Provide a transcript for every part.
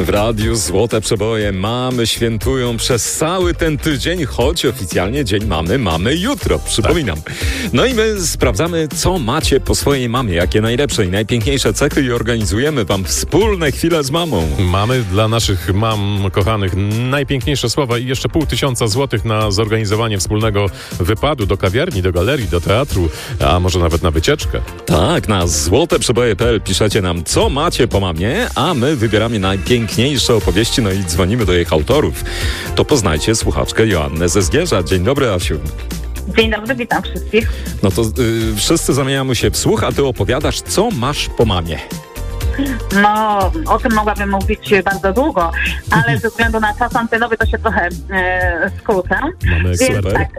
W radiu Złote Przeboje mamy świętują przez cały ten tydzień, choć oficjalnie Dzień mamy jutro, przypominam. No i my sprawdzamy, co macie po swojej mamie, jakie najlepsze i najpiękniejsze cechy i organizujemy wam wspólne chwile z mamą. Mamy dla naszych mam kochanych najpiękniejsze słowa i jeszcze 500 złotych na zorganizowanie wspólnego wypadu do kawiarni, do galerii, do teatru, a może nawet na wycieczkę. Tak, na złoteprzeboje.pl piszecie nam, co macie po mamie, a my wybieramy najpiękniejsze opowieści, no i dzwonimy do ich autorów. To poznajcie słuchaczkę Joannę ze Zgierza. Dzień dobry, Asiu. Dzień dobry, witam wszystkich. No to wszyscy zamieniamy się w słuch, a ty opowiadasz, co masz po mamie. No, o tym mogłabym mówić bardzo długo, ale ze względu na czas antenowy to się trochę skrócę. Mamy super. Tak.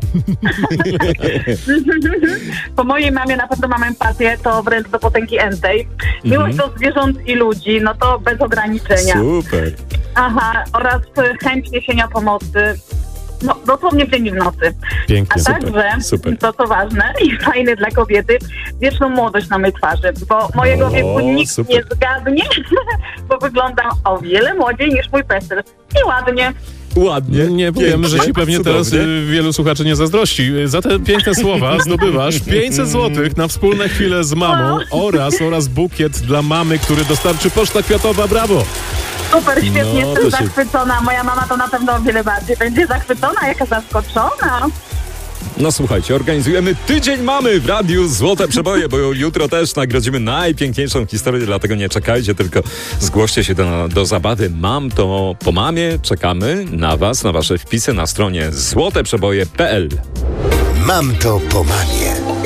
Po mojej mamie na pewno mam empatię, to wręcz do potęgi entej. Miłość do zwierząt i ludzi, no to bez ograniczenia. Super. Aha, oraz chęć niesienia pomocy. No, dosłownie w dzień i w nocy. Pięknie, A także, super. to co ważne i fajne dla kobiety, wieczną młodość na mojej twarzy, bo mojego wieku nikt super. nie zgadnie, bo wyglądam o wiele młodziej niż mój PESEL. I ładnie. Ładnie. Nie powiem, że ci pewnie teraz cudownie. wielu słuchaczy nie zazdrości. Za te piękne słowa zdobywasz 500 złotych na wspólne chwile z mamą oraz bukiet dla mamy, który dostarczy Poczta Kwiatowa. Brawo! Super, świetnie, No, jestem to się- zachwycona. Moja mama to na pewno o wiele bardziej będzie zachwycona, jaka zaskoczona. No słuchajcie, organizujemy Tydzień Mamy w radiu Złote Przeboje, bo jutro też nagrodzimy najpiękniejszą historię, dlatego nie czekajcie, tylko zgłoście się do zabawy. Mam to po mamie, czekamy na was, na wasze wpisy na stronie złoteprzeboje.pl. Mam to po mamie.